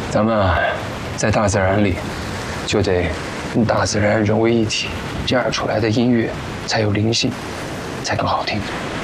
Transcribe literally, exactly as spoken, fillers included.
咱们啊，在大自然里，就得跟大自然融为一体，这样出来的音乐才有灵性，才更好听。